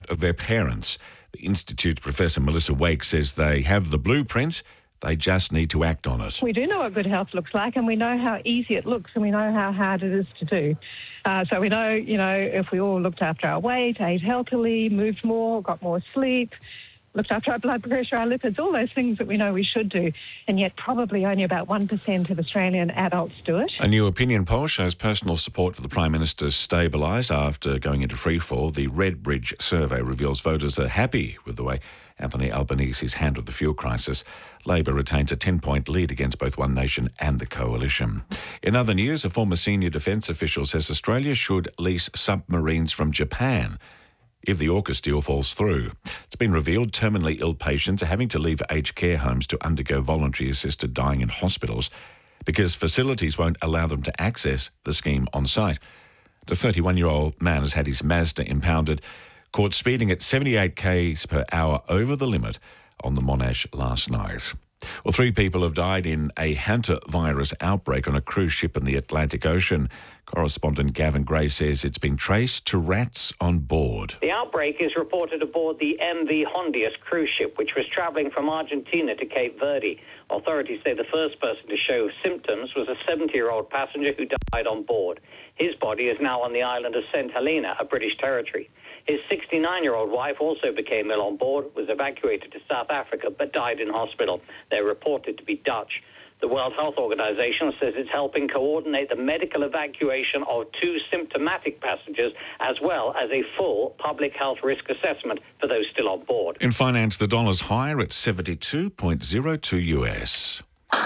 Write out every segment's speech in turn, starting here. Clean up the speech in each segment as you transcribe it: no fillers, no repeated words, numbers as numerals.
of their parents. The Institute's Professor Melissa Wake says they have the blueprint. They just need to act on it. We do know what good health looks like, and we know how easy it looks, and we know how hard it is to do. So we know, if we all looked after our weight, ate healthily, moved more, got more sleep, looked after our blood pressure, our lipids, all those things that we know we should do, and yet probably only about 1% of Australian adults do it. A new opinion poll shows personal support for the Prime Minister stabilised after going into freefall. The Redbridge survey reveals voters are happy with the way Anthony Albanese's handled the fuel crisis. Labor retains a 10-point lead against both One Nation and the Coalition. In other news, a former senior defence official says Australia should lease submarines from Japan if the AUKUS deal falls through. It's been revealed terminally ill patients are having to leave aged care homes to undergo voluntary assisted dying in hospitals because facilities won't allow them to access the scheme on site. The 31-year-old man has had his Mazda impounded, caught speeding at 78 k's per hour over the limit on the Monash last night. Well, 3 people have died in a hantavirus outbreak on a cruise ship in the Atlantic Ocean. Correspondent Gavin Gray says it's been traced to rats on board. The outbreak is reported aboard the MV Hondius cruise ship, which was travelling from Argentina to Cape Verde. Authorities say the first person to show symptoms was a 70-year-old passenger who died on board. His body is now on the island of St Helena, a British territory. His 69-year-old wife also became ill on board, was evacuated to South Africa, but died in hospital. They're reported to be Dutch. The World Health Organization says it's helping coordinate the medical evacuation of 2 symptomatic passengers, as well as a full public health risk assessment for those still on board. In finance, the dollar's higher at 72.02 US.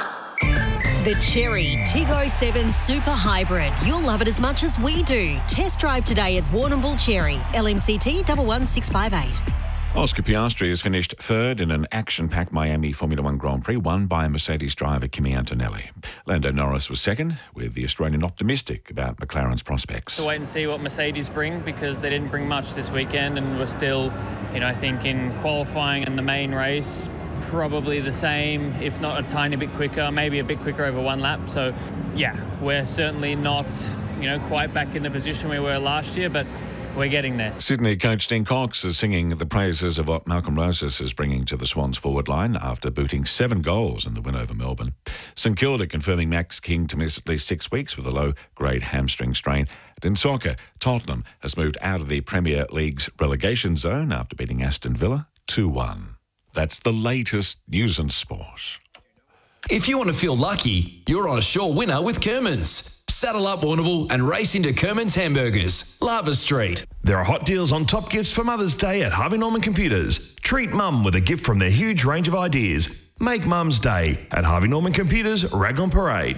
The Chery Tiggo 7 Super Hybrid. You'll love it as much as we do. Test drive today at Warrnambool Chery. LMCT 11658. Oscar Piastri has finished third in an action-packed Miami Formula One Grand Prix won by Mercedes driver Kimi Antonelli. Lando Norris was second, with the Australian optimistic about McLaren's prospects. To wait and see what Mercedes bring, because they didn't bring much this weekend and we're still, I think in qualifying and the main race, probably the same, if not a tiny bit quicker, maybe a bit quicker over one lap. So, yeah, we're certainly not, quite back in the position we were last year, but we're getting there. Sydney coach Dean Cox is singing the praises of what Malcolm Rosas is bringing to the Swans forward line after booting 7 goals in the win over Melbourne. St Kilda confirming Max King to miss at least 6 weeks with a low-grade hamstring strain. And in soccer, Tottenham has moved out of the Premier League's relegation zone after beating Aston Villa 2-1. That's the latest news and sport. If you want to feel lucky, you're on a sure winner with Kermans. Saddle up Warrnambool and race into Kermans Hamburgers, Lava Street. There are hot deals on top gifts for Mother's Day at Harvey Norman Computers. Treat Mum with a gift from their huge range of ideas. Make Mum's Day at Harvey Norman Computers, Raglan Parade.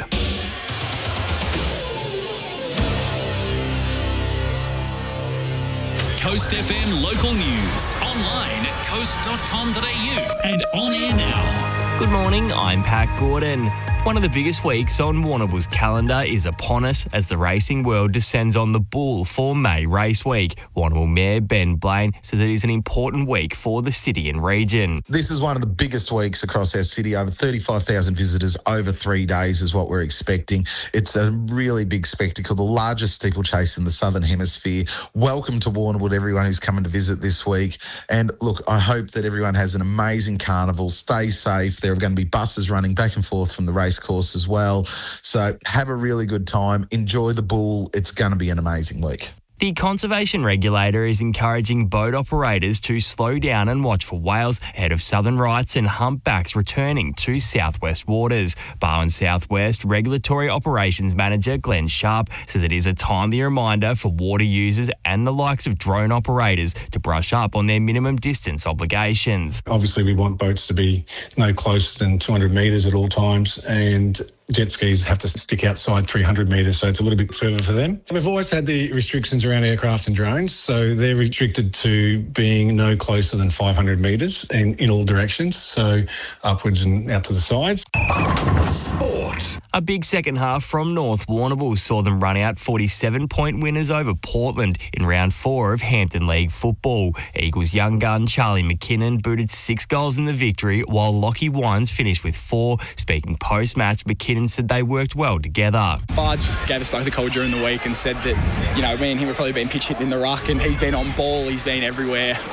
Coast FM local news. Online at coast.com.au and on air now. Good morning, I'm Pat Gordon. One of the biggest weeks on Warrnambool's calendar is upon us as the racing world descends on the bull for May Race Week. Warrnambool Mayor Ben Blaine says it is an important week for the city and region. This is one of the biggest weeks across our city. Over 35,000 visitors over 3 days is what we're expecting. It's a really big spectacle, the largest steeplechase in the Southern Hemisphere. Welcome to Warrnambool, everyone who's coming to visit this week. And look, I hope that everyone has an amazing carnival. Stay safe. There are going to be buses running back and forth from the race course as well. So have a really good time. Enjoy the bull. It's going to be an amazing week. The conservation regulator is encouraging boat operators to slow down and watch for whales ahead of southern rights and humpbacks returning to southwest waters. Barwon Southwest Regulatory Operations Manager Glenn Sharp says it is a timely reminder for water users and the likes of drone operators to brush up on their minimum distance obligations. Obviously, we want boats to be no closer than 200 metres at all times, and jet skis have to stick outside 300 metres, so it's a little bit further for them. We've always had the restrictions around aircraft and drones, so they're restricted to being no closer than 500 metres and in all directions, so upwards and out to the sides. Sport. A big second half from North Warrnambool saw them run out 47-point winners over Portland in round 4 of Hampton League football. Eagles young gun Charlie McKinnon booted 6 goals in the victory, while Lockie Wines finished with 4. Speaking post-match, McKinnon said they worked well together. Bards gave us both a call during the week and said that, me and him have probably been pitch hitting in the ruck, and he's been on ball, he's been everywhere.